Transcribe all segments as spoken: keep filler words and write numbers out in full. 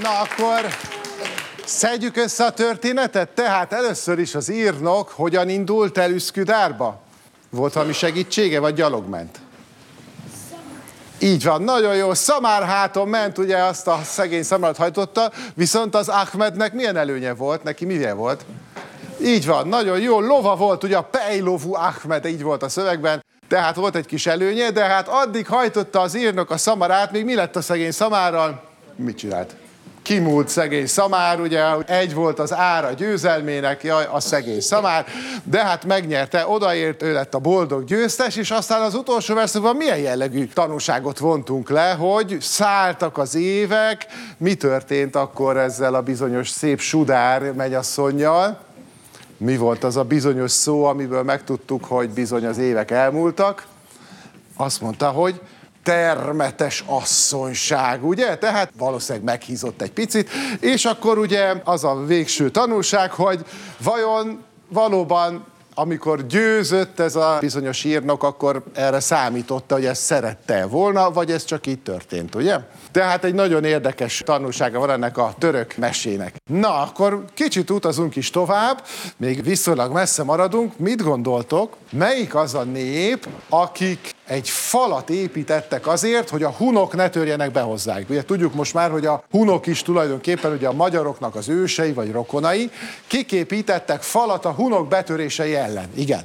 Na akkor szedjük össze a történetet. Tehát először is az írnok hogyan indult el Üszküdárba? Volt valami segítsége, vagy gyalog ment? Így van, nagyon jó. Szamárháton ment, ugye azt a szegény szamarat hajtotta, viszont az Ahmednek milyen előnye volt? Neki milyen volt? Így van, nagyon jó. Lova volt, ugye a pejlovú Ahmed, így volt a szövegben. Tehát volt egy kis előnye, de hát addig hajtotta az írnok a szamarát, még mi lett a szegény szamárral? Mit csinált? Kimúlt szegény szamár, ugye egy volt az ára győzelmének, jaj, a szegény szamár, de hát megnyerte, odaért, ő lett a boldog győztes, és aztán az utolsó verszakban milyen jellegű tanúságot vontunk le, hogy szálltak az évek, mi történt akkor ezzel a bizonyos szép Sudár mennyasszonnyal? Mi volt az a bizonyos szó, amiből megtudtuk, hogy bizony az évek elmúltak? Azt mondta, hogy termetes asszonyság, ugye? Tehát valószínűleg meghízott egy picit, és akkor ugye az a végső tanulság, hogy vajon valóban, amikor győzött ez a bizonyos írnok, akkor erre számította, hogy ezt szerette volna, vagy ez csak így történt, ugye? Tehát egy nagyon érdekes tanulsága van ennek a török mesének. Na, akkor kicsit utazunk is tovább, még viszonylag messze maradunk. Mit gondoltok, melyik az a nép, akik egy falat építettek azért, hogy a hunok ne törjenek be hozzájuk? Ugye tudjuk most már, hogy a hunok is tulajdonképpen ugye a magyaroknak az ősei vagy rokonai, kik építettek falat a hunok betörései ellen? Igen.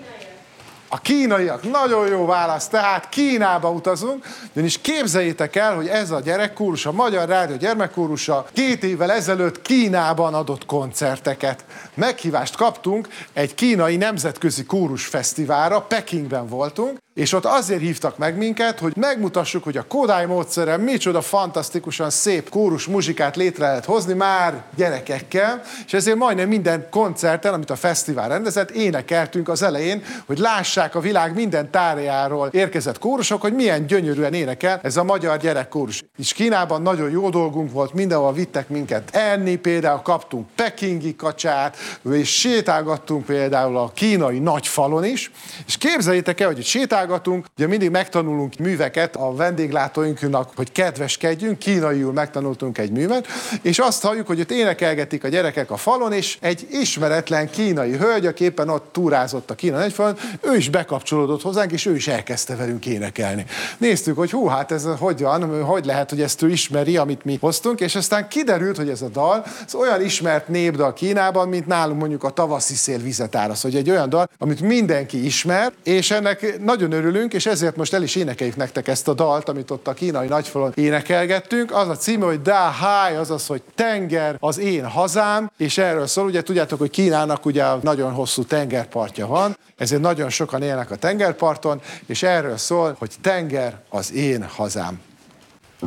A kínaiak, nagyon jó válasz, tehát Kínába utazunk, ugyanis képzeljétek el, hogy ez a gyerekkórus, a Magyar Rádió gyermekkórusa két évvel ezelőtt Kínában adott koncerteket. Meghívást kaptunk egy kínai nemzetközi kórusfesztiválra, Pekingben voltunk, és ott azért hívtak meg minket, hogy megmutassuk, hogy a Kodály módszeren micsoda fantasztikusan szép kórus muzsikát létre lehet hozni már gyerekekkel, és ezért majdnem minden koncerten, amit a fesztivál rendezett, énekeltünk az elején, hogy lássák a világ minden tárjáról érkezett kórusok, hogy milyen gyönyörűen énekel ez a magyar gyerekkórus. És Kínában nagyon jó dolgunk volt, mindenhol vittek minket enni, például kaptunk pekingi kacsát, és sétálgattunk például a kínai nagyfalon is, és képzeljétek el, hogy sétálgattunk, ugye mindig megtanulunk műveket a vendéglátóinknak, hogy kedveskedjünk, kínaiul megtanultunk egy művet, és azt halljuk, hogy ott énekelgetik a gyerekek a falon, és egy ismeretlen kínai hölgy, aki éppen ott túrázott a kínai nagyfalon, ő is bekapcsolódott hozzánk, és ő is elkezdte velünk énekelni. Néztük, hogy hú, hát ez hogy van, hogy lehet, hogy ezt ő ismeri, amit mi hoztunk, és aztán kiderült, hogy ez a dal, ez olyan ismert népdal Kínában, mint nálunk mondjuk a Tavaszi szél vizet árasz, hogy egy olyan dal, amit mindenki ismer, és ennek nagyon örülünk, és ezért most el is énekeljük nektek ezt a dalt, amit ott a kínai nagyfalon énekelgettünk. Az a címe, hogy Da Hai, azaz, hogy tenger az én hazám, és erről szól, ugye tudjátok, hogy Kínának ugye nagyon hosszú tengerpartja van, ezért nagyon sokan élnek a tengerparton, és erről szól, hogy tenger az én hazám.